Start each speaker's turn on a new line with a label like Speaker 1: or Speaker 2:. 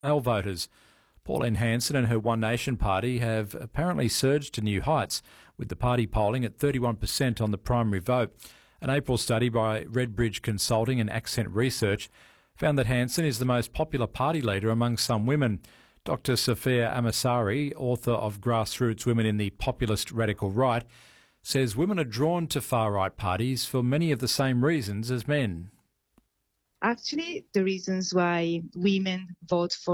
Speaker 1: Male voters. Pauline Hanson and her One Nation party have apparently surged to new heights, with the party polling at 31% on the primary vote. An April study by Redbridge Consulting and Accent Research found that Hanson is the most popular party leader among some women. Dr. Sophia Amasari, author of Grassroots Women in the Populist Radical Right, says women are drawn to far-right parties for many of the same reasons as men.
Speaker 2: Actually, the reasons why women vote for